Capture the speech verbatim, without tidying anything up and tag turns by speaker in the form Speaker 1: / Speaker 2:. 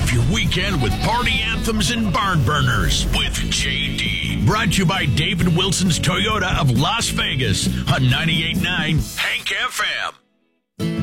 Speaker 1: off your weekend with party anthems and barn burners with J D. Brought to you by David Wilson's Toyota of Las Vegas on ninety-eight point nine Hank F M.